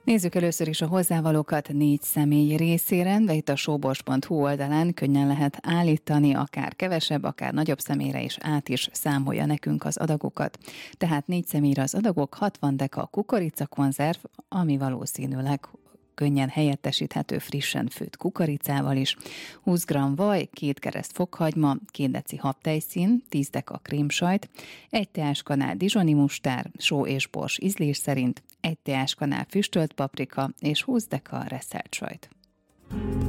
Nézzük először is a hozzávalókat 4 személy részére, de itt a showbox.hu oldalán könnyen lehet állítani, akár kevesebb, akár nagyobb személyre is át is számolja nekünk az adagokat. Tehát 4 személyre az adagok: 60 deka kukoricakonzerv, ami valószínűleg könnyen helyettesíthető frissen főtt kukoricával is, 20 g vaj, 2 kereszt fokhagyma, 2 deci habtejszín, 10 deka krémsajt, 1 teáskanál dizsoni mustár, só és bors ízlés szerint, 1 teáskanál füstölt paprika és 20 deka reszelt sajt.